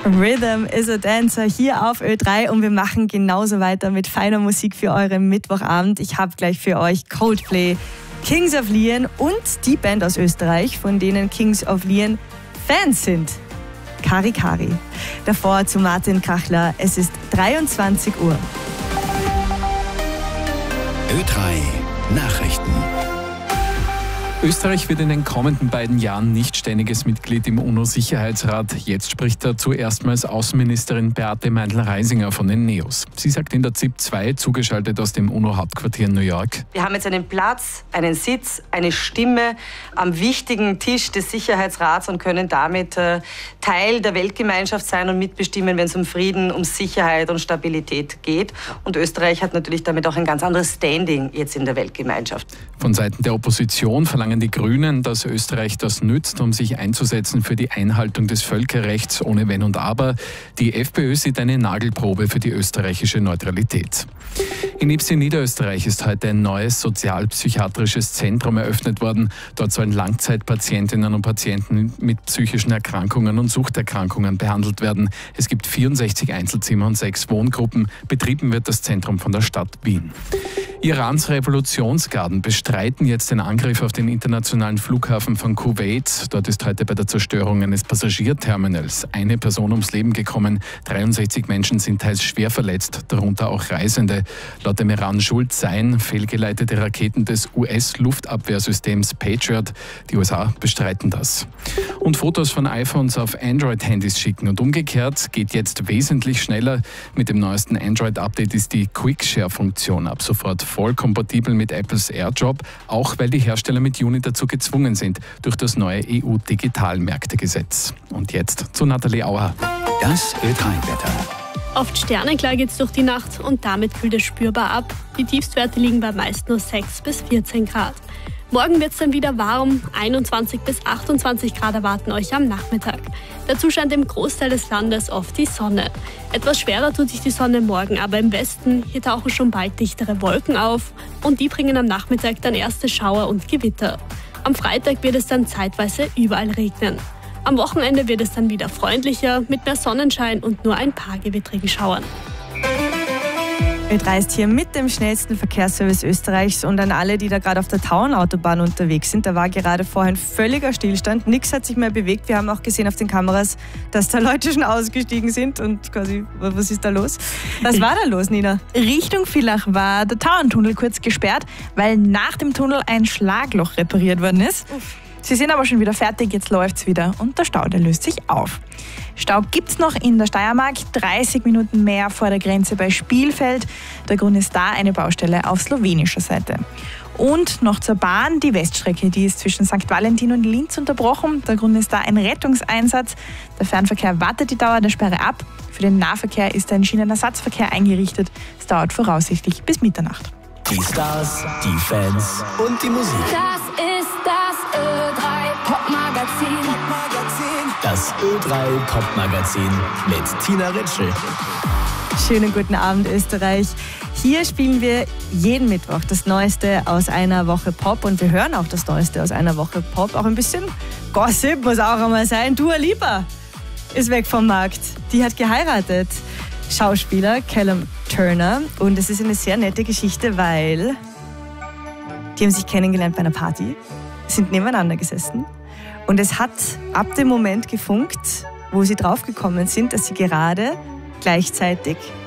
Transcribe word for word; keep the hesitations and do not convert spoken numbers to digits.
Rhythm is a Dancer hier auf Ö drei und wir machen genauso weiter mit feiner Musik für euren Mittwochabend. Ich habe gleich für euch Coldplay, Kings of Leon und die Band aus Österreich, von denen Kings of Leon Fans sind. Kari Kari. Davor zu Martin Kachler. Es ist dreiundzwanzig Uhr. Ö drei Nachrichten. Österreich wird in den kommenden beiden Jahren nicht ständiges Mitglied im UNO-Sicherheitsrat. Jetzt spricht dazu erstmals Außenministerin Beate Meindl-Reisinger von den NEOS. Sie sagt in der Z I P zwei, zugeschaltet aus dem UNO-Hauptquartier in New York: Wir haben jetzt einen Platz, einen Sitz, eine Stimme am wichtigen Tisch des Sicherheitsrats und können damit äh, Teil der Weltgemeinschaft sein und mitbestimmen, wenn es um Frieden, um Sicherheit und Stabilität geht. Und Österreich hat natürlich damit auch ein ganz anderes Standing jetzt in der Weltgemeinschaft. Von Seiten der Opposition verlangen die Grünen, dass Österreich das nützt, um sich einzusetzen für die Einhaltung des Völkerrechts ohne Wenn und Aber. Die FPÖ sieht eine Nagelprobe für die österreichische Neutralität. In Ybbs in Niederösterreich ist heute ein neues sozialpsychiatrisches Zentrum eröffnet worden. Dort sollen Langzeitpatientinnen und Patienten mit psychischen Erkrankungen und Suchterkrankungen behandelt werden. Es gibt vierundsechzig Einzelzimmer und sechs Wohngruppen. Betrieben wird das Zentrum von der Stadt Wien. Irans Revolutionsgarden bestreiten jetzt den Angriff auf den internationalen Flughafen von Kuwait. Dort ist heute bei der Zerstörung eines Passagierterminals eine Person ums Leben gekommen. dreiundsechzig Menschen sind teils schwer verletzt, darunter auch Reisende. Laut dem Iran schuld seien fehlgeleitete Raketen des U S-Luftabwehrsystems Patriot. Die U S A bestreiten das. Und Fotos von iPhones auf Android-Handys schicken und umgekehrt geht jetzt wesentlich schneller. Mit dem neuesten Android-Update ist die Quick-Share-Funktion ab sofort voll kompatibel mit Apples AirDrop, auch weil die Hersteller mit Juni dazu gezwungen sind durch das neue E U-Digitalmärktegesetz. Und jetzt zu Nathalie Auer. Das Ö drei Wetter. Oft sternenklar geht's durch die Nacht und damit kühlt es spürbar ab. Die Tiefstwerte liegen bei meist nur sechs bis vierzehn Grad. Morgen wird's dann wieder warm, einundzwanzig bis achtundzwanzig Grad erwarten euch am Nachmittag. Dazu scheint im Großteil des Landes oft die Sonne. Etwas schwerer tut sich die Sonne morgen, aber im Westen, hier tauchen schon bald dichtere Wolken auf und die bringen am Nachmittag dann erste Schauer und Gewitter. Am Freitag wird es dann zeitweise überall regnen. Am Wochenende wird es dann wieder freundlicher, mit mehr Sonnenschein und nur ein paar gewittrigen Schauern. Ö drei ist hier mit dem schnellsten Verkehrsservice Österreichs und an alle, die da gerade auf der Tauernautobahn unterwegs sind. Da war gerade vorhin völliger Stillstand. Nichts hat sich mehr bewegt. Wir haben auch gesehen auf den Kameras, dass da Leute schon ausgestiegen sind und quasi, was ist da los? Was war da los, Nina? Richtung Villach war der Tauerntunnel kurz gesperrt, weil nach dem Tunnel ein Schlagloch repariert worden ist. Uff. Sie sind aber schon wieder fertig, jetzt läuft's wieder und der Stau, der löst sich auf. Stau gibt's noch in der Steiermark, dreißig Minuten mehr vor der Grenze bei Spielfeld. Der Grund ist da eine Baustelle auf slowenischer Seite. Und noch zur Bahn, die Weststrecke, die ist zwischen Sankt Valentin und Linz unterbrochen. Der Grund ist da ein Rettungseinsatz. Der Fernverkehr wartet die Dauer der Sperre ab. Für den Nahverkehr ist ein Schienenersatzverkehr eingerichtet. Es dauert voraussichtlich bis Mitternacht. Die Stars, die Fans und die Musik. Das ist das Ö drei Popmagazin. Das Ö drei Popmagazin mit Tina Ritschl. Schönen guten Abend, Österreich. Hier spielen wir jeden Mittwoch das Neueste aus einer Woche Pop und wir hören auch das Neueste aus einer Woche Pop. Auch ein bisschen Gossip muss auch einmal sein. Dua Lipa ist weg vom Markt. Die hat geheiratet. Schauspieler Callum Turner. Und es ist eine sehr nette Geschichte, weil die haben sich kennengelernt bei einer Party, sind nebeneinander gesessen und es hat ab dem Moment gefunkt, wo sie draufgekommen sind, dass sie gerade gleichzeitig